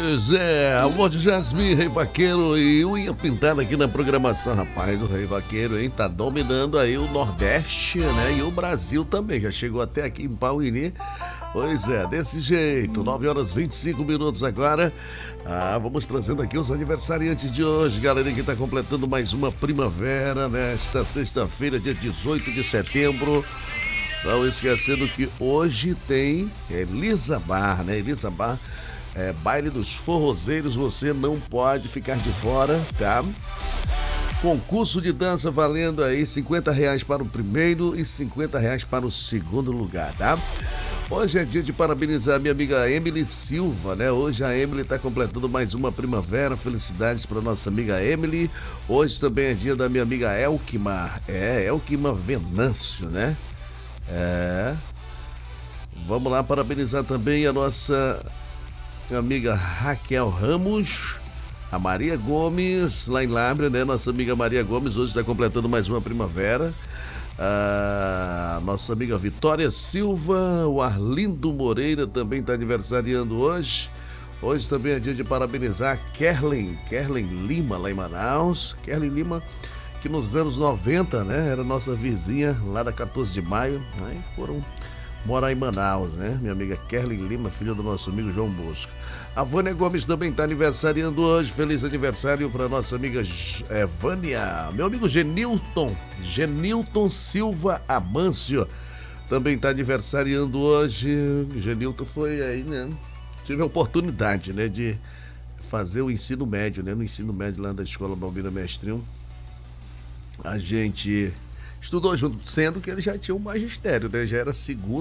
Pois é, alô de Jasmine, Rei Vaqueiro e unha pintada aqui na programação. Rapaz, o Rei Vaqueiro, hein, tá dominando aí o Nordeste, né, e o Brasil também, já chegou até aqui em Pauíni. Pois é, desse jeito, 9h25 agora. Vamos trazendo aqui os aniversariantes de hoje, galera que tá completando mais uma primavera, nesta sexta-feira, dia 18 de setembro. Não esquecendo que hoje tem Elisa Bar, né? Elisa Bar, baile dos forrozeiros, você não pode ficar de fora, tá? Concurso de dança valendo aí R$50 para o primeiro e R$50 para o segundo lugar, tá? Hoje é dia de parabenizar minha amiga Emily Silva, né? Hoje a Emily está completando mais uma primavera. Felicidades para nossa amiga Emily. Hoje também é dia da minha amiga Elkmar. Elkmar Venâncio, né? Vamos lá parabenizar também a nossa amiga Raquel Ramos, a Maria Gomes, lá em Lábrea, né? Nossa amiga Maria Gomes hoje está completando mais uma primavera. A nossa amiga Vitória Silva, o Arlindo Moreira também está aniversariando hoje. Hoje também é dia de parabenizar Kerlen Lima, lá em Manaus. Kerlen Lima, que nos anos 90, né, era nossa vizinha lá da 14 de maio, né, e foram morar em Manaus, né? Minha amiga Kerlen Lima, filha do nosso amigo João Bosco. A Vânia Gomes também está aniversariando hoje. Feliz aniversário para nossa amiga Vânia. Meu amigo Genilton Silva Amâncio também está aniversariando hoje. Genilton foi aí, né? Tive a oportunidade, né, de fazer o ensino médio, né? No ensino médio lá da Escola Balbina Mestrinho. A gente estudou junto, sendo que ele já tinha um magistério, né? Já era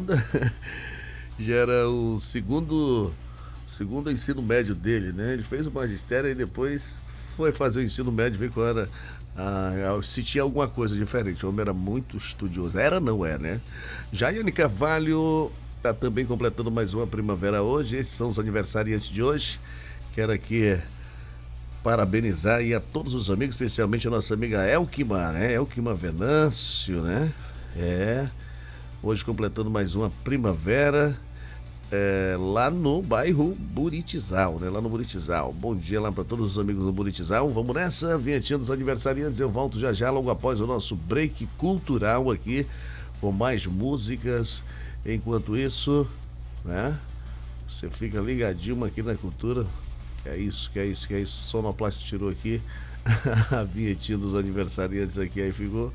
o segundo ensino médio dele, né? Ele fez o magistério e depois foi fazer o ensino médio, ver qual era, se tinha alguma coisa diferente. O homem era muito estudioso. Não é, né? Jaiane Carvalho está também completando mais uma primavera hoje. Esses são os aniversariantes de hoje. Quero aqui parabenizar aí a todos os amigos, especialmente a nossa amiga Elkmar, né? Elkmar Venâncio, né? Hoje completando mais uma primavera, lá no bairro Buritizal, né? Lá no Buritizal. Bom dia lá para todos os amigos do Buritizal. Vamos nessa, vinhetinha dos aniversariantes. Eu volto já logo após o nosso break cultural aqui, com mais músicas. Enquanto isso, né? Você fica ligadinho aqui na cultura. Que é isso. Sonoplast tirou aqui a vinhetinha dos aniversariantes aqui, aí ficou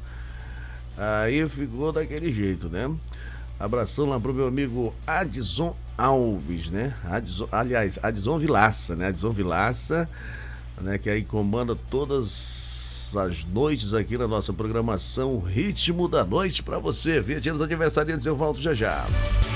daquele jeito, né? Abração lá pro meu amigo Adson Alves, né? Adson Vilaça, né? Adson Vilaça, né? Que aí comanda todas as noites aqui na nossa programação Ritmo da Noite pra você. Vinhetinha dos aniversariantes, eu volto já.